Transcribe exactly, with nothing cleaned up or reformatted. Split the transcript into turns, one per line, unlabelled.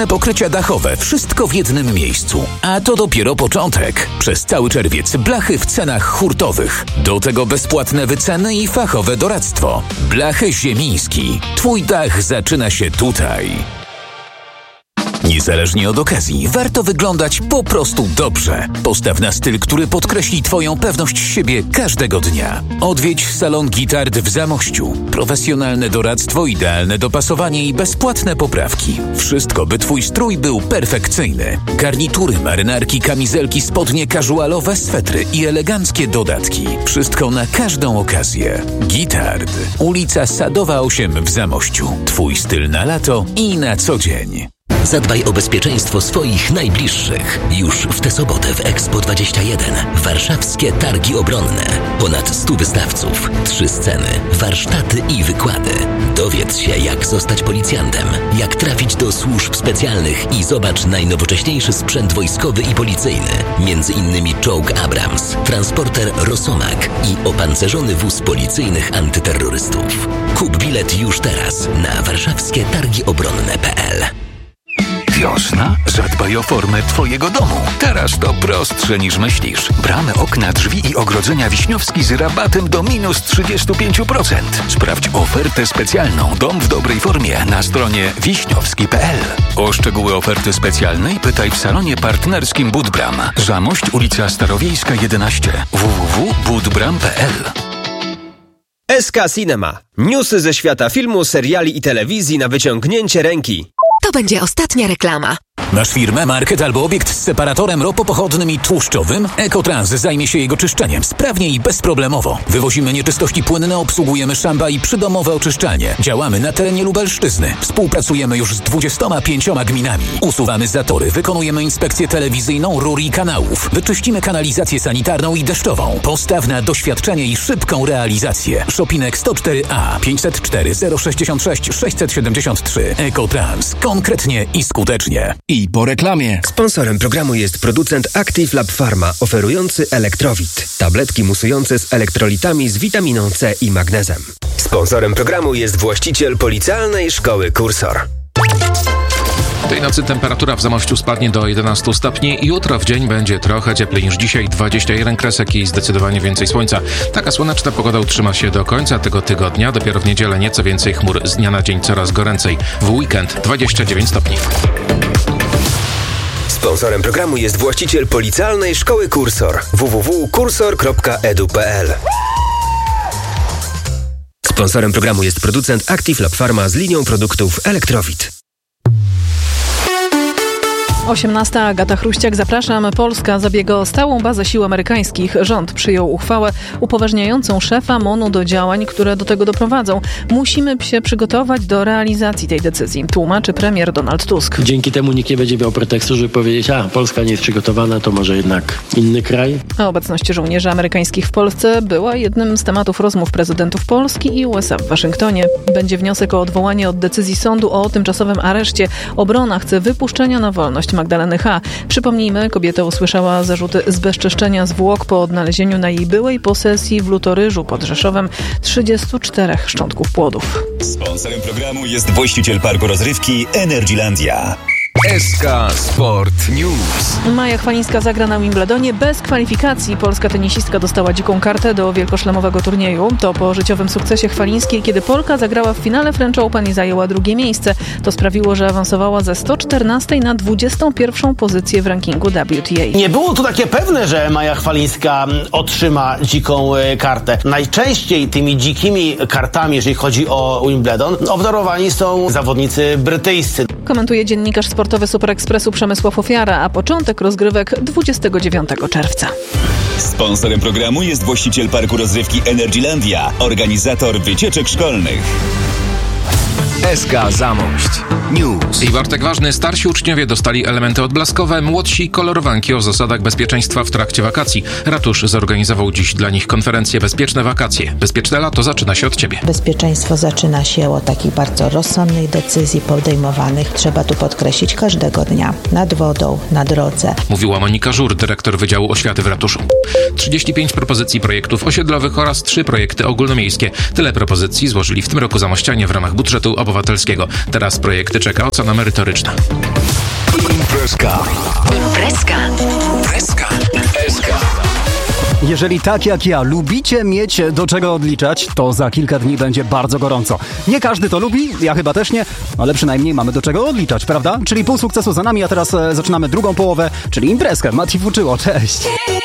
Pokrycia dachowe, wszystko w jednym miejscu. A to dopiero początek. Przez cały czerwiec blachy w cenach hurtowych. Do tego bezpłatne wyceny i fachowe doradztwo. Blachy Ziemiński. Twój dach zaczyna się tutaj. Niezależnie od okazji, warto wyglądać po prostu dobrze. Postaw na styl, który podkreśli Twoją pewność siebie każdego dnia. Odwiedź salon Gitard w Zamościu. Profesjonalne doradztwo, idealne dopasowanie i bezpłatne poprawki. Wszystko, by Twój strój był perfekcyjny. Garnitury, marynarki, kamizelki, spodnie casualowe, swetry i eleganckie dodatki. Wszystko na każdą okazję. Gitard. Ulica Sadowa osiem w Zamościu. Twój styl na lato i na co dzień.
Zadbaj o bezpieczeństwo swoich najbliższych. Już w tę sobotę w Expo dwadzieścia jeden. Warszawskie Targi Obronne. Ponad stu wystawców, trzy sceny, warsztaty i wykłady. Dowiedz się, jak zostać policjantem, jak trafić do służb specjalnych i zobacz najnowocześniejszy sprzęt wojskowy i policyjny. Między innymi czołg Abrams, transporter Rosomak i opancerzony wóz policyjnych antyterrorystów. Kup bilet już teraz na warszawskie targi obronne kropka p l.
Wiosna? Zadbaj o formę Twojego domu. Teraz to prostsze niż myślisz. Bramy, okna, drzwi i ogrodzenia Wiśniowski z rabatem do minus trzydzieści pięć procent. Sprawdź ofertę specjalną Dom w dobrej formie na stronie wiśniowski kropka p l. O szczegóły oferty specjalnej pytaj w salonie partnerskim Budbram. Zamość, ulica Starowiejska jedenaście. w w w kropka budbram kropka p l.
S K Cinema. Newsy ze świata filmu, seriali i telewizji na wyciągnięcie ręki.
To będzie ostatnia reklama.
Masz firmę, market albo obiekt z separatorem ropopochodnym i tłuszczowym? Ekotrans zajmie się jego czyszczeniem sprawnie i bezproblemowo. Wywozimy nieczystości płynne, obsługujemy szamba i przydomowe oczyszczalnie. Działamy na terenie Lubelszczyzny. Współpracujemy już z dwudziestoma pięcioma gminami. Usuwamy zatory, wykonujemy inspekcję telewizyjną, rur i kanałów. Wyczyścimy kanalizację sanitarną i deszczową. Postaw na doświadczenie i szybką realizację. Szopinek sto cztery A pięćset cztery zero sześćdziesiąt sześć sześćset siedemdziesiąt trzy. Ekotrans. Konkretnie i skutecznie.
I po reklamie.
Sponsorem programu jest producent Active Lab Pharma, oferujący Elektrowit. Tabletki musujące z elektrolitami z witaminą C i magnezem. Sponsorem programu jest właściciel Policealnej Szkoły Kursor.
Tej nocy temperatura w Zamościu spadnie do jedenastu stopni. Jutro w dzień będzie trochę cieplej niż dzisiaj, dwadzieścia jeden kresek i zdecydowanie więcej słońca. Taka słoneczna pogoda utrzyma się do końca tego tygodnia. Dopiero w niedzielę nieco więcej chmur, z dnia na dzień coraz goręcej. W weekend dwadzieścia dziewięć stopni.
Sponsorem programu jest właściciel Policealnej Szkoły Kursor. w w w kropka kursor kropka e d u kropka p l. Sponsorem programu jest producent Active Lab Pharma z linią produktów Elektrowit.
osiemnasta. Agata Chruściak, zapraszam. Polska zabiega o stałą bazę sił amerykańskich. Rząd przyjął uchwałę upoważniającą szefa M O N u do działań, które do tego doprowadzą. Musimy się przygotować do realizacji tej decyzji, tłumaczy premier Donald Tusk.
Dzięki temu nikt nie będzie miał pretekstu, żeby powiedzieć, a Polska nie jest przygotowana, to może jednak inny kraj.
A obecność żołnierzy amerykańskich w Polsce była jednym z tematów rozmów prezydentów Polski i U S A w Waszyngtonie. Będzie wniosek o odwołanie od decyzji sądu o tymczasowym areszcie. Obrona chce wypuszczenia na wolność Magdaleny H. Przypomnijmy, kobieta usłyszała zarzuty zbezczeszczenia zwłok po odnalezieniu na jej byłej posesji w Lutoryżu pod Rzeszowem trzydziestu czterech szczątków płodów.
Sponsorem programu jest właściciel parku rozrywki Energylandia.
S K Sport News.
Maja Chwalińska zagra na Wimbledonie bez kwalifikacji. Polska tenisistka dostała dziką kartę do wielkoszlemowego turnieju. To po życiowym sukcesie Chwalińskiej, kiedy Polka zagrała w finale French Open i zajęła drugie miejsce. To sprawiło, że awansowała ze sto czternastej na dwudziestą pierwszą pozycję w rankingu W T A.
Nie było to takie pewne, że Maja Chwalińska otrzyma dziką kartę. Najczęściej tymi dzikimi kartami, jeżeli chodzi o Wimbledon, obdarowani są zawodnicy brytyjscy.
Komentuje dziennikarz sportowy Super Expressu Przemysław Ofiara, a początek rozgrywek dwudziestego dziewiątego czerwca.
Sponsorem programu jest właściciel parku rozrywki Energylandia, organizator wycieczek szkolnych.
S K Zamość News.
I Bartek Ważny. Starsi uczniowie dostali elementy odblaskowe, młodsi kolorowanki o zasadach bezpieczeństwa w trakcie wakacji. Ratusz zorganizował dziś dla nich konferencję Bezpieczne wakacje. Bezpieczne lato zaczyna się od Ciebie.
Bezpieczeństwo zaczyna się od takich bardzo rozsądnych decyzji podejmowanych, trzeba tu podkreślić, każdego dnia. Nad wodą, na drodze.
Mówiła Monika Żur, dyrektor Wydziału Oświaty w Ratuszu. trzydzieści pięć propozycji projektów osiedlowych oraz trzy projekty ogólnomiejskie. Tyle propozycji złożyli w tym roku zamościanie w ramach budżetu obok Obywatelskiego. Teraz projekty czeka ocena merytoryczna.
Imprezka.
Imprezka.
Imprezka. Imprezka.
Jeżeli tak jak ja lubicie mieć do czego odliczać, to za kilka dni będzie bardzo gorąco. Nie każdy to lubi, ja chyba też nie, ale przynajmniej mamy do czego odliczać, prawda? Czyli pół sukcesu za nami, a teraz e, zaczynamy drugą połowę, czyli imprezkę. Mati Fuczyło, cześć!